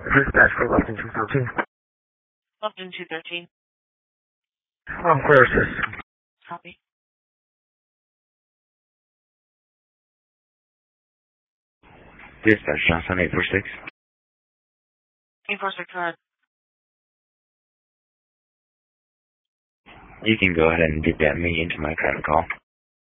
Dispatch for Lufton 213. Lufton 213. Clear assist. Copy. Dispatch Johnson 846. 846, go ahead. You can go ahead and get that me into my private call.